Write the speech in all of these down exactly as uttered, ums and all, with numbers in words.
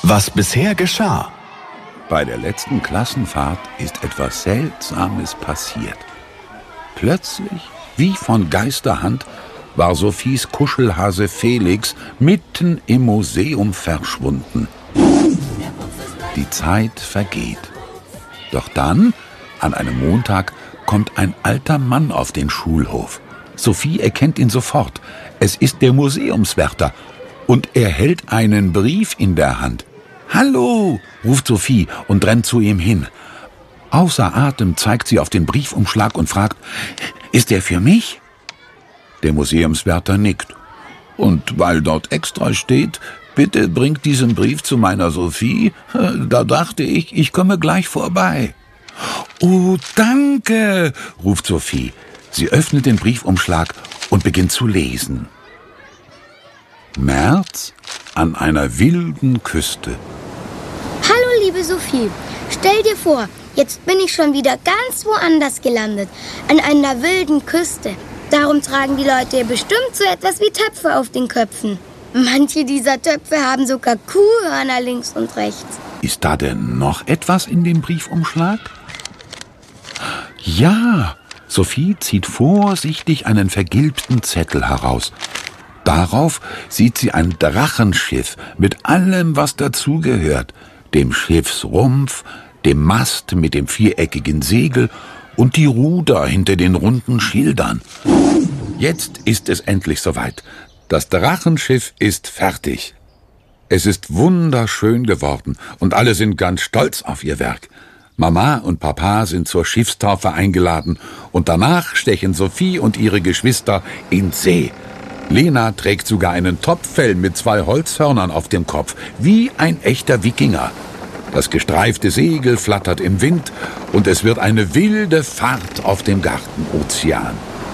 Was bisher geschah. Bei der letzten Klassenfahrt ist etwas Seltsames passiert. Plötzlich, wie von Geisterhand, war Sophies Kuschelhase Felix mitten im Museum verschwunden. Die Zeit vergeht. Doch dann, an einem Montag, kommt ein alter Mann auf den Schulhof. Sophie erkennt ihn sofort. Es ist der Museumswärter. Und er hält einen Brief in der Hand. »Hallo«, ruft Sophie und rennt zu ihm hin. Außer Atem zeigt sie auf den Briefumschlag und fragt, »Ist der für mich?« Der Museumswärter nickt. »Und weil dort extra steht, bitte bringt diesen Brief zu meiner Sophie, da dachte ich, ich komme gleich vorbei.« »Oh, danke«, ruft Sophie. Sie öffnet den Briefumschlag und beginnt zu lesen. März an einer wilden Küste. Hallo, liebe Sophie. Stell dir vor, jetzt bin ich schon wieder ganz woanders gelandet, an einer wilden Küste. Darum tragen die Leute hier bestimmt so etwas wie Töpfe auf den Köpfen. Manche dieser Töpfe haben sogar Kuhhörner links und rechts. Ist da denn noch etwas in dem Briefumschlag? Ja, Sophie zieht vorsichtig einen vergilbten Zettel heraus. Darauf sieht sie ein Drachenschiff mit allem, was dazugehört. Dem Schiffsrumpf, dem Mast mit dem viereckigen Segel und die Ruder hinter den runden Schildern. Jetzt ist es endlich soweit. Das Drachenschiff ist fertig. Es ist wunderschön geworden und alle sind ganz stolz auf ihr Werk. Mama und Papa sind zur Schiffstaufe eingeladen und danach stechen Sophie und ihre Geschwister in See. Lena trägt sogar einen Topfhelm mit zwei Holzhörnern auf dem Kopf, wie ein echter Wikinger. Das gestreifte Segel flattert im Wind und es wird eine wilde Fahrt auf dem Gartenozean.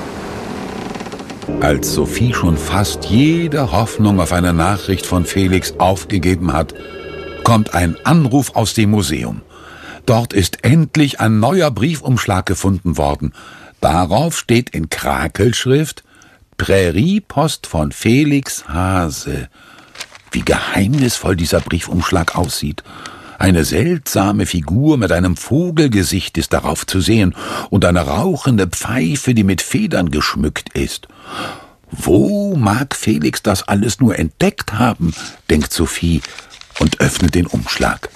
Als Sophie schon fast jede Hoffnung auf eine Nachricht von Felix aufgegeben hat, kommt ein Anruf aus dem Museum. Dort ist endlich ein neuer Briefumschlag gefunden worden. Darauf steht in Krakelschrift Präriepost von Felix Hase. Wie geheimnisvoll dieser Briefumschlag aussieht. Eine seltsame Figur mit einem Vogelgesicht ist darauf zu sehen und eine rauchende Pfeife, die mit Federn geschmückt ist. Wo mag Felix das alles nur entdeckt haben, denkt Sophie und öffnet den Umschlag.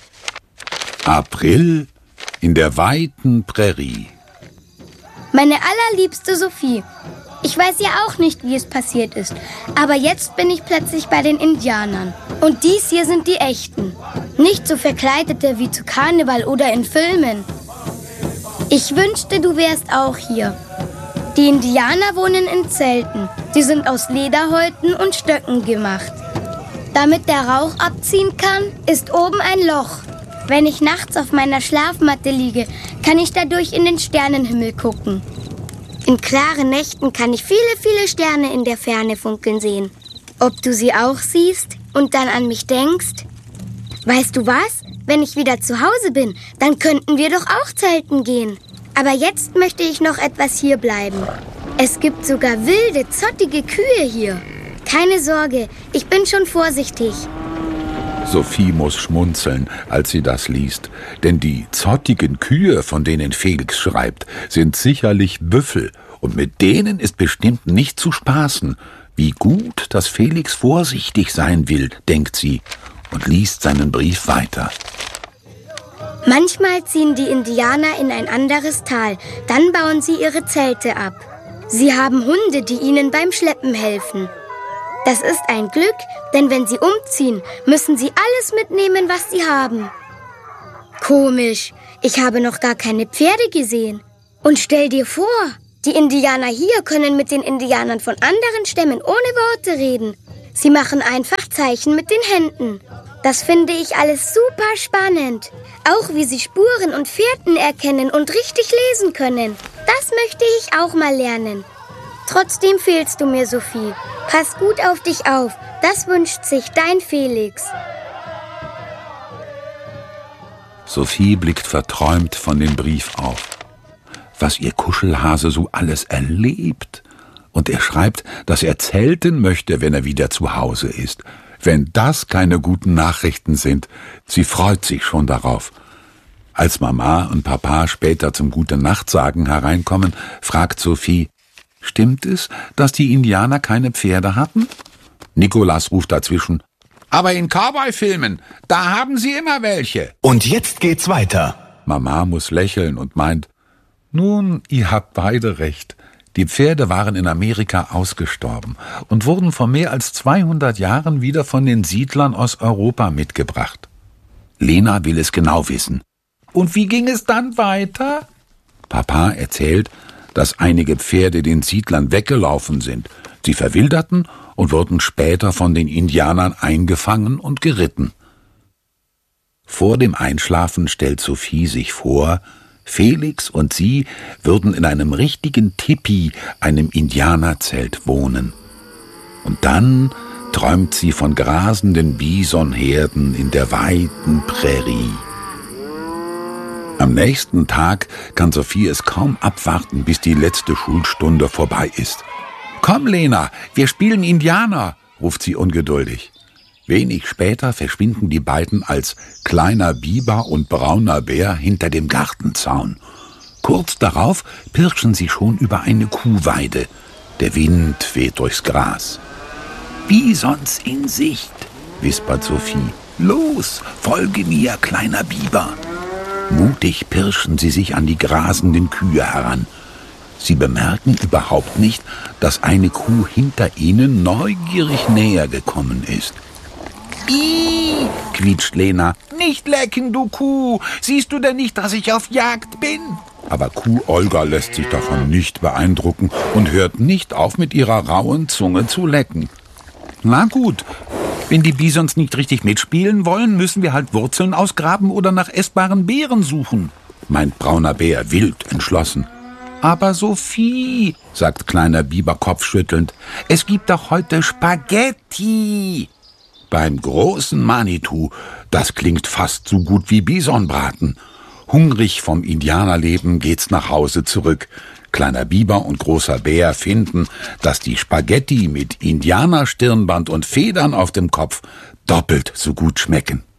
April in der weiten Prärie. Meine allerliebste Sophie, ich weiß ja auch nicht, wie es passiert ist, aber jetzt bin ich plötzlich bei den Indianern. Und dies hier sind die echten, nicht so verkleidete wie zu Karneval oder in Filmen. Ich wünschte, du wärst auch hier. Die Indianer wohnen in Zelten. Sie sind aus Lederhäuten und Stöcken gemacht. Damit der Rauch abziehen kann, ist oben ein Loch. Wenn ich nachts auf meiner Schlafmatte liege, kann ich dadurch in den Sternenhimmel gucken. In klaren Nächten kann ich viele, viele Sterne in der Ferne funkeln sehen. Ob du sie auch siehst und dann an mich denkst? Weißt du was? Wenn ich wieder zu Hause bin, dann könnten wir doch auch zelten gehen. Aber jetzt möchte ich noch etwas hier bleiben. Es gibt sogar wilde, zottige Kühe hier. Keine Sorge, ich bin schon vorsichtig. Sophie muss schmunzeln, als sie das liest. Denn die zottigen Kühe, von denen Felix schreibt, sind sicherlich Büffel. Und mit denen ist bestimmt nicht zu spaßen. Wie gut, dass Felix vorsichtig sein will, denkt sie und liest seinen Brief weiter. Manchmal ziehen die Indianer in ein anderes Tal. Dann bauen sie ihre Zelte ab. Sie haben Hunde, die ihnen beim Schleppen helfen. Das ist ein Glück, denn wenn sie umziehen, müssen sie alles mitnehmen, was sie haben. Komisch, ich habe noch gar keine Pferde gesehen. Und stell dir vor, die Indianer hier können mit den Indianern von anderen Stämmen ohne Worte reden. Sie machen einfach Zeichen mit den Händen. Das finde ich alles super spannend. Auch wie sie Spuren und Fährten erkennen und richtig lesen können. Das möchte ich auch mal lernen. Trotzdem fehlst du mir, Sophie. Pass gut auf dich auf. Das wünscht sich dein Felix. Sophie blickt verträumt von dem Brief auf. Was ihr Kuschelhase so alles erlebt. Und er schreibt, dass er zelten möchte, wenn er wieder zu Hause ist. Wenn das keine guten Nachrichten sind, sie freut sich schon darauf. Als Mama und Papa später zum Gute-Nacht-Sagen hereinkommen, fragt Sophie, stimmt es, dass die Indianer keine Pferde hatten? Nikolas ruft dazwischen, aber in Cowboy-Filmen, da haben sie immer welche. Und jetzt geht's weiter. Mama muss lächeln und meint, nun, ihr habt beide recht. Die Pferde waren in Amerika ausgestorben und wurden vor mehr als zweihundert Jahren wieder von den Siedlern aus Europa mitgebracht. Lena will es genau wissen. Und wie ging es dann weiter? Papa erzählt, dass einige Pferde den Siedlern weggelaufen sind. Sie verwilderten und wurden später von den Indianern eingefangen und geritten. Vor dem Einschlafen stellt Sophie sich vor, Felix und sie würden in einem richtigen Tipi, einem Indianerzelt, wohnen. Und dann träumt sie von grasenden Bisonherden in der weiten Prärie. Am nächsten Tag kann Sophie es kaum abwarten, bis die letzte Schulstunde vorbei ist. »Komm, Lena, wir spielen Indianer«, ruft sie ungeduldig. Wenig später verschwinden die beiden als kleiner Biber und brauner Bär hinter dem Gartenzaun. Kurz darauf pirschen sie schon über eine Kuhweide. Der Wind weht durchs Gras. »Bisons in Sicht«, wispert Sophie. »Los, folge mir, kleiner Biber.« Mutig pirschen sie sich an die grasenden Kühe heran. Sie bemerken überhaupt nicht, dass eine Kuh hinter ihnen neugierig näher gekommen ist. »Ih«, quietscht Lena. »Nicht lecken, du Kuh! Siehst du denn nicht, dass ich auf Jagd bin?« Aber Kuh Olga lässt sich davon nicht beeindrucken und hört nicht auf, mit ihrer rauen Zunge zu lecken. »Na gut, wenn die Bisons nicht richtig mitspielen wollen, müssen wir halt Wurzeln ausgraben oder nach essbaren Beeren suchen«, meint brauner Bär wild entschlossen. »Aber Sophie«, sagt kleiner Biber kopfschüttelnd, »es gibt doch heute Spaghetti.« Beim großen Manitou, das klingt fast so gut wie Bisonbraten. Hungrig vom Indianerleben geht's nach Hause zurück. Kleiner Biber und großer Bär finden, dass die Spaghetti mit Indianerstirnband und Federn auf dem Kopf doppelt so gut schmecken.